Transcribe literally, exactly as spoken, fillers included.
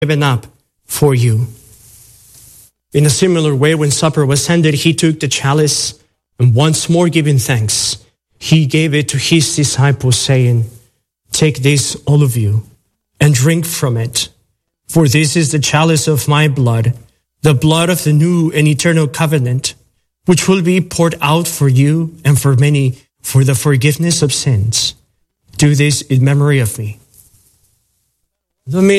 given up for you. In a similar way, when supper was ended, he took the chalice, and once more giving thanks, he gave it to his disciples, saying, "Take this, all of you, and drink from it. For this is the chalice of my blood, the blood of the new and eternal covenant, which will be poured out for you and for many for the forgiveness of sins. Do this in memory of me." Let me